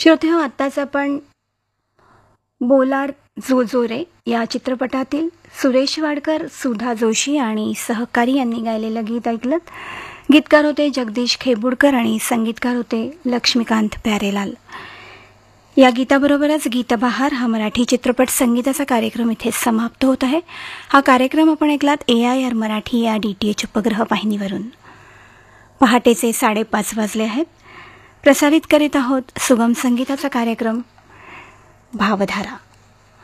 श्रोतेहो, आत्ताच आपण बोलार जो जो रे या चित्रपटातील सुरेश वाडकर, सुधा जोशी आणि सहकारी यांनी गायलेलं गीत ऐकलं. गीतकार होते जगदीश खेबुडकर आणि संगीतकार होते लक्ष्मीकांत प्यारेलाल. या गीताबरोबरच गीतबहार हा मराठी चित्रपट संगीताचा कार्यक्रम इथे समाप्त होत आहे. हा कार्यक्रम आपण ऐकलात AIR मराठी या DTH उपग्रह वाहिनीवरून. पहाटेचे 5:30 वाजले आहेत. प्रसारित करीत आहोत सुगम संगीताचा कार्यक्रम भावधारा.